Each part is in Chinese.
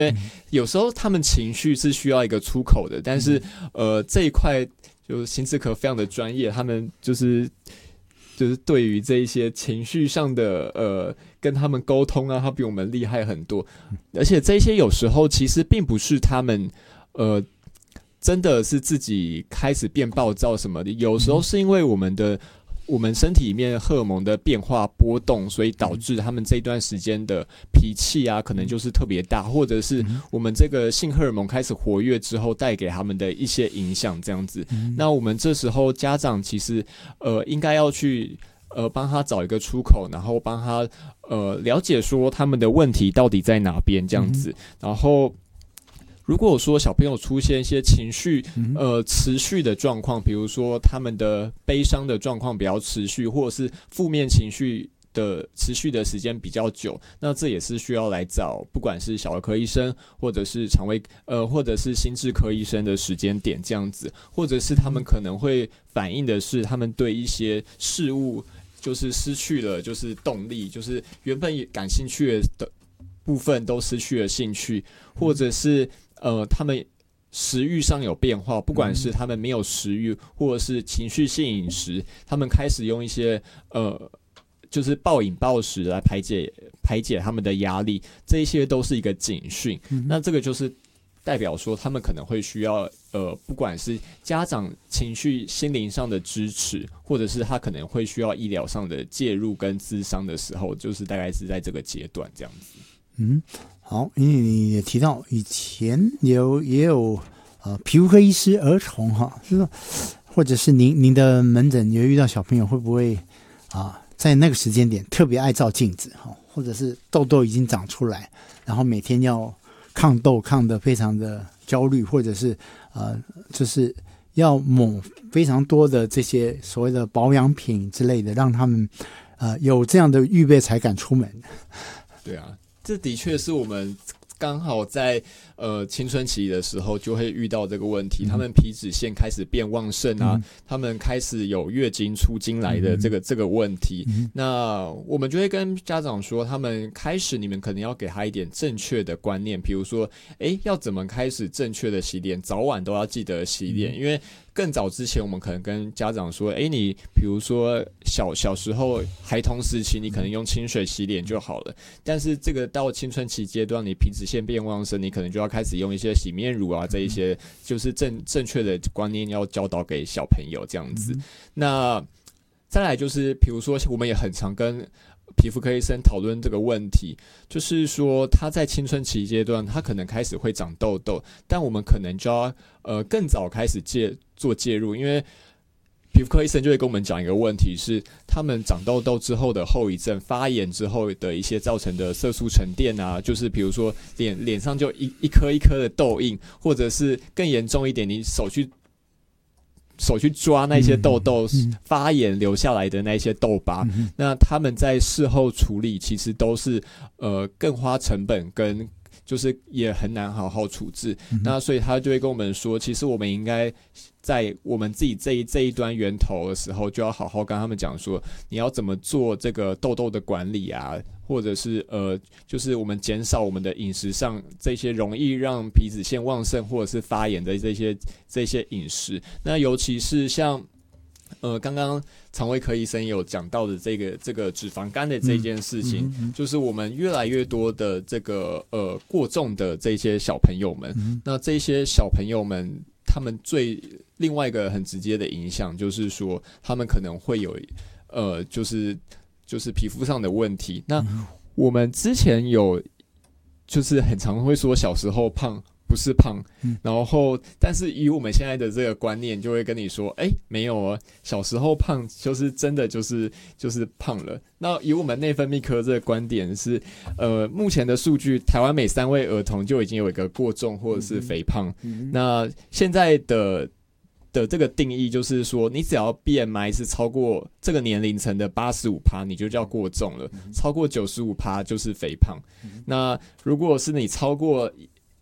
有时候他们情绪是需要一个出口的，但是这一块就心智科非常的专业，他们就是对于这一些情绪上的跟他们沟通啊，他比我们厉害很多，而且这些有时候其实并不是他们真的是自己开始变暴躁什么的，有时候是因为我们身体里面荷尔蒙的变化波动，所以导致他们这段时间的脾气啊，可能就是特别大，或者是我们这个性荷尔蒙开始活跃之后带给他们的一些影响，这样子。那我们这时候家长其实应该要去帮他找一个出口，然后帮他了解说他们的问题到底在哪边，这样子，然后。如果说小朋友出现一些情绪持续的状况，比如说他们的悲伤的状况比较持续，或者是负面情绪的持续的时间比较久，那这也是需要来找不管是小儿科医生，或者是或者是心智科医生的时间点这样子，或者是他们可能会反映的是他们对一些事物就是失去了就是动力，就是原本感兴趣的部分都失去了兴趣，或者是他们食欲上有变化，不管是他们没有食欲，或者是情绪性饮食，他们开始用一些就是暴饮暴食来排解他们的压力，这一些都是一个警讯。那这个就是代表说他们可能会需要不管是家长情绪心灵上的支持，或者是他可能会需要医疗上的介入跟咨商的时候，就是大概是在这个阶段这样子。 好，因为你也提到以前也有皮肤科医师儿童哈，或者是您的门诊有遇到小朋友会不会在那个时间点特别爱照镜子哈，或者是痘痘已经长出来，然后每天要抗痘抗得非常的焦虑，或者是就是要抹非常多的这些所谓的保养品之类的，让他们有这样的预备才敢出门。 对啊。这的确是我们刚好在青春期的时候就会遇到这个问题，他们皮脂腺开始变旺盛啊，他们开始有月经出经来的这个问题，那我们就会跟家长说，他们开始你们可能要给他一点正确的观念，比如说要怎么开始正确的洗脸，早晚都要记得洗脸，因为更早之前我们可能跟家长说你比如说小时候孩童时期你可能用清水洗脸就好了，但是这个到青春期阶段你皮脂腺变旺盛，你可能就要开始用一些洗面乳啊，这一些就是正确的观念要教导给小朋友这样子。那再来就是比如说我们也很常跟皮肤科医生讨论这个问题，就是说他在青春期阶段他可能开始会长痘痘，但我们可能就要更早开始做介入，因为皮肤科医生就会跟我们讲一个问题是他们长痘痘之后的后遗症，发炎之后的一些造成的色素沉淀啊，就是比如说脸上就一颗一颗的痘印，或者是更严重一点你手去抓那些痘痘发炎留下来的那些痘疤，那他们在事后处理其实都是更花成本跟就是也很难好好处置，那所以他就会跟我们说，其实我们应该在我们自己这一端源头的时候，就要好好跟他们讲说，你要怎么做这个痘痘的管理啊，或者是就是我们减少我们的饮食上这些容易让皮脂腺旺盛或者是发炎的这些饮食，那尤其是像刚刚肠胃科医生有讲到的这个脂肪肝的这件事情，就是我们越来越多的这个过重的这些小朋友们，那这些小朋友们他们另外一个很直接的影响就是说，他们可能会有就是皮肤上的问题。那我们之前有就是很常会说小时候胖不是胖，然后但是以我们现在的这个观念就会跟你说没有啊，小时候胖就是真的就是胖了。那以我们内分泌科这个观点是目前的数据，台湾每3位儿童就已经有一个过重或者是肥胖，那现在的这个定义就是说，你只要 BMI 是超过这个年龄层的 85%， 你就叫过重了，超过 95% 就是肥胖，那如果是你超过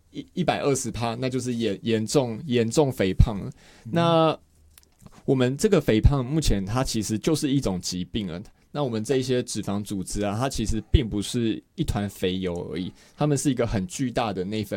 120%，那就是严重肥胖了。那我们这个肥胖目前它其实就是一种疾病了。那我们这一些脂肪组织啊，它其实并不是一团肥油而已，它们是一个很巨大的内分